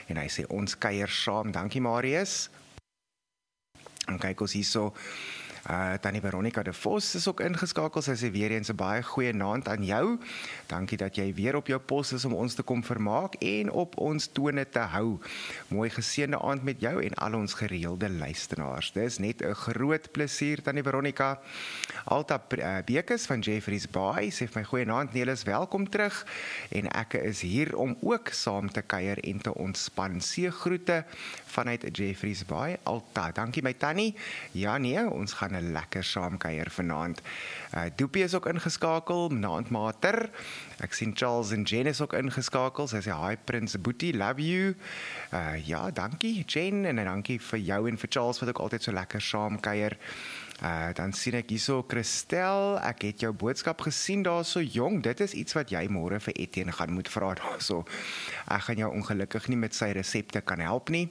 en hy sê ons kuier saam. Dankie Marius. En kyk ons hierso. Tannie Veronica de Vos is ook ingeskakel. Sy sê weer eens 'n baie goeie naand aan jou. Dankie dat jy weer op jou pos is om ons te kom vermaak en op ons tone te hou. Mooi geseënde aand met jou en al ons gereelde luisteraars. Dis net 'n groot plesier, Tannie Veronica. Alta Bekes van Jeffreys Bay sê vir my goeie naand Nelis, welkom terug. En ek is hier om ook saam te kuier en te ontspan. Seëgroete vanuit Jeffreys Bay. Alta, dankie my tannie. Ja nee, ons gaan 'n lekker saamkuier vanaand. Doopie is ook ingeskakel, naandmater. Ek sien Charles en Jen is ook ingeskakel. Sy sê hi Prins Boetie, love you. Ja, dankie Jen en dankie vir jou en vir Charles wat ook altyd so lekker saamkuier. Dan sien ek hierso Christel, ek het jou boodskap gesien daar so jong. Dit is iets wat jy môre vir Etienne gaan moet vra daarso. Ek gaan jou ongelukkig nie met sy resepte kan help nie.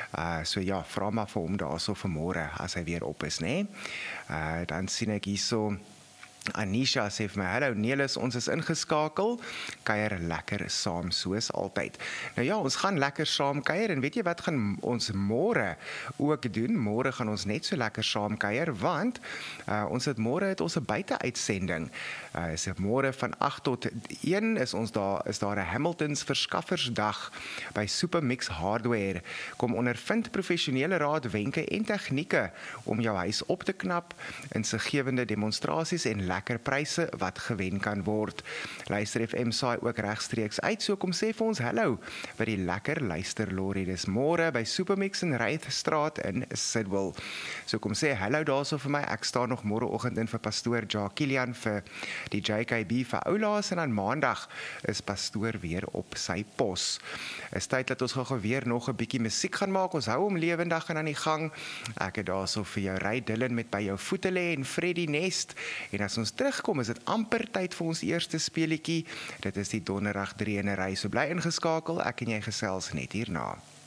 So ja, vra maar vir hom daarso vir môre as hy weer op is, né? Dan sien ek hierso Anisha sê vir my, hallo Nelis, ons is ingeskakel, kuier lekker saam soos altyd. Nou ja, ons gaan lekker saam kuier en weet jy wat gaan ons môre ook doen? Môre gaan ons net so lekker saam kuier, want ons het môre ons 'n buite-uitsending. Is môre van 8 tot 1 is daar 'n Hamiltons verskaffersdag by Supermix Hardware. Kom ondervind professionele raad, wenke en tegnieke om jou huis op te knap, insiggewende demonstrasies en lekker pryse wat gewen kan word. Luister FM saai ook regstreeks uit, so kom sê vir ons hallo by die lekker luisterlorry. Dis môre by Supermix in Rythstraat in Sidwell. So kom sê hallo daarso vir my. Ek staan nog môreoggend in vir pastoor Jacquelian vir die JKB vir oulaas en aan maandag is pastoor weer op sy pos. Is tyd dat ons gou weer nog 'n bietjie musiek gaan maak. Ons hou hom lewendig en aan die gang. Ek het daarso vir jou Ray Dillon met By jou voete lê en Freddie Nest. En as ons terugkom, is dit amper tyd vir ons eerste speletjie. Dit is die donderdag 3 in 'n ry. So bly ingeskakel, ek en jy gesels net hierna.